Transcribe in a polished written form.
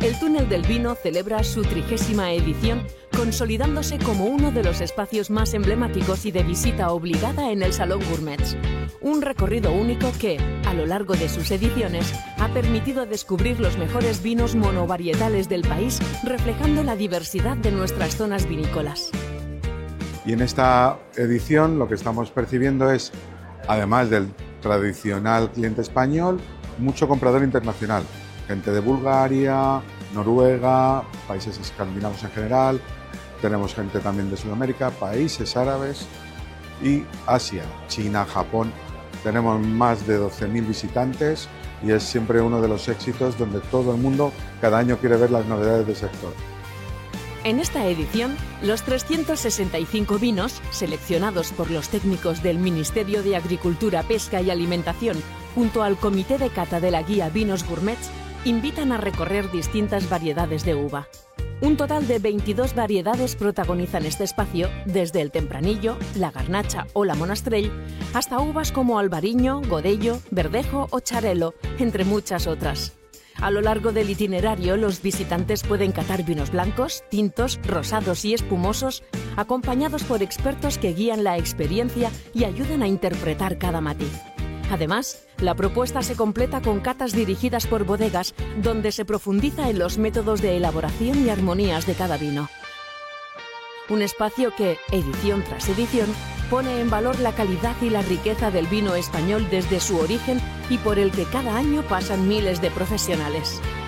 el Túnel del Vino celebra su 30ª edición, consolidándose como uno de los espacios más emblemáticos y de visita obligada en el Salón Gourmet. Un recorrido único que, a lo largo de sus ediciones, ha permitido descubrir los mejores vinos monovarietales del país, reflejando la diversidad de nuestras zonas vinícolas. Y en esta edición lo que estamos percibiendo es, además del tradicional cliente español, mucho comprador internacional. Gente de Bulgaria, Noruega, países escandinavos en general, tenemos gente también de Sudamérica, países árabes y Asia, China, Japón. Tenemos más de 12.000 visitantes y es siempre uno de los éxitos donde todo el mundo cada año quiere ver las novedades del sector. En esta edición, los 365 vinos, seleccionados por los técnicos del Ministerio de Agricultura, Pesca y Alimentación, junto al Comité de Cata de la Guía Vinos Gourmets, invitan a recorrer distintas variedades de uva. Un total de 22 variedades protagonizan este espacio, desde el Tempranillo, la Garnacha o la Monastrell, hasta uvas como Albariño, Godello, Verdejo o Xarel·lo, entre muchas otras. A lo largo del itinerario, los visitantes pueden catar vinos blancos, tintos, rosados y espumosos, acompañados por expertos que guían la experiencia y ayudan a interpretar cada matiz. Además, la propuesta se completa con catas dirigidas por bodegas, donde se profundiza en los métodos de elaboración y armonías de cada vino. Un espacio que, edición tras edición, pone en valor la calidad y la riqueza del vino español desde su origen y por el que cada año pasan miles de profesionales.